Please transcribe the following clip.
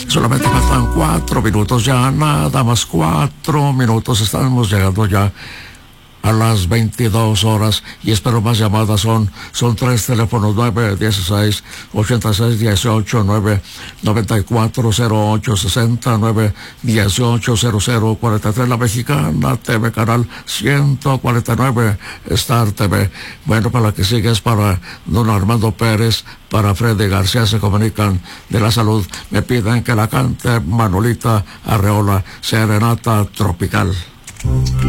Solamente faltan 4 minutos ya, nada más 4 minutos. Estamos llegando ya a las 22 horas y espero más llamadas. Son 3 teléfonos: 916 86 18, 994 08 60, 918 00 43. La Mexicana TV, canal 149, Star TV. Bueno, para la que sigue es para don Armando Pérez, para Freddy García. Se comunican de la salud, me piden que la cante Manolita Arreola, Serenata Tropical.